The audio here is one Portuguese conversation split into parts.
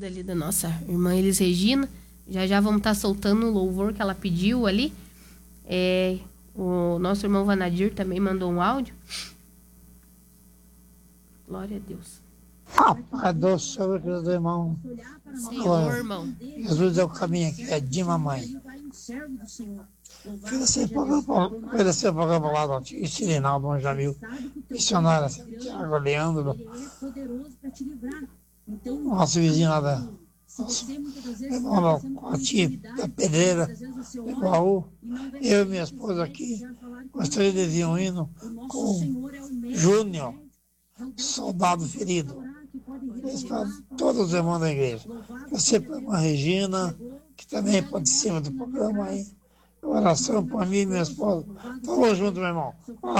vida ali da nossa irmã Elis Regina. Já vamos estar soltando o louvor que ela pediu ali. O nosso irmão Vanadir também mandou um áudio. Glória a Deus. A paz do Senhor, querido irmão. Senhor, irmão. Jesus é o caminho aqui, é de mamãe. Oferecer programa lá do antigo Estirinaldo, onde já viu missionária Santiago, Leandro, nosso vizinho lá da Coati, da Pedreira, do Baú. Eu e minha esposa aqui, gostaria de vir um hino com Júnior, soldado ferido. Para todos os irmãos da igreja. Você para a irmã Regina, que também participa do programa aí. Oração para mim e minha esposa. Tamo junto, meu irmão.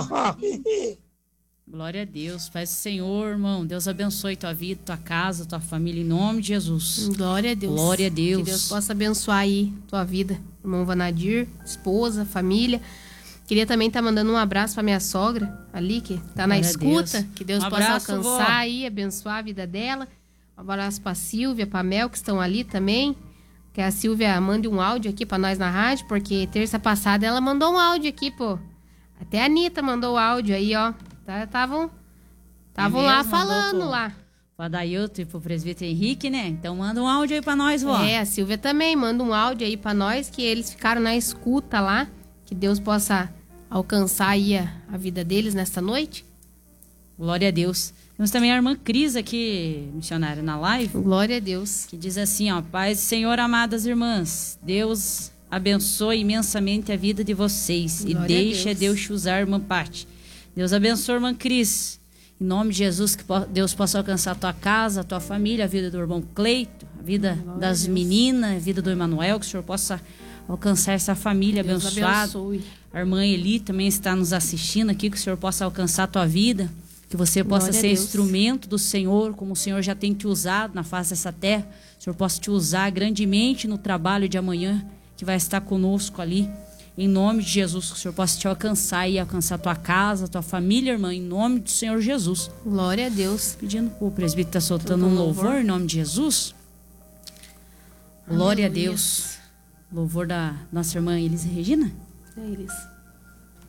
Glória a Deus. Paz do Senhor, irmão. Deus abençoe tua vida, tua casa, tua família, em nome de Jesus. Glória a Deus. Glória a Deus. Que Deus possa abençoar aí tua vida. Irmão Vanadir, esposa, família. Queria também estar mandando um abraço para minha sogra ali, que está na escuta. Que Deus possa alcançar aí, abençoar a vida dela. Um abraço para a Silvia, para a Mel, que estão ali também. Que a Silvia mande um áudio aqui para nós na rádio, porque terça passada ela mandou um áudio aqui, pô. Até a Anitta mandou o áudio aí, ó. Estavam lá falando lá. Para Dailton e pro presbítero Henrique, né? Então manda um áudio aí para nós, vó. A Silvia também manda um áudio aí para nós, que eles ficaram na escuta lá. Que Deus possa alcançar aí a vida deles nesta noite. Glória a Deus. Temos também a irmã Cris aqui, missionária, na live. Glória a Deus. Que diz assim, ó: paz do Senhor, amadas irmãs. Deus abençoe imensamente a vida de vocês. Glória e deixa Deus te usar, irmã Pati. Deus abençoe, irmã Cris. Em nome de Jesus, que Deus possa alcançar a tua casa, a tua família, a vida do irmão Cleito, a vida das meninas, a vida do Emanuel, que o Senhor possa alcançar essa família Deus abençoada. Abençoe. A irmã Eli também está nos assistindo aqui, que o Senhor possa alcançar a tua vida, que você possa ser instrumento do Senhor, como o Senhor já tem te usado na face dessa terra. O Senhor possa te usar grandemente no trabalho de amanhã, que vai estar conosco ali. Em nome de Jesus, que o Senhor possa te alcançar e alcançar a tua casa, a tua família, irmã, em nome do Senhor Jesus. Glória a Deus. Pedindo para o presbítero estar soltando um louvor em nome de Jesus. Glória a Deus. Louvor da nossa irmã Elis Regina. É Elis.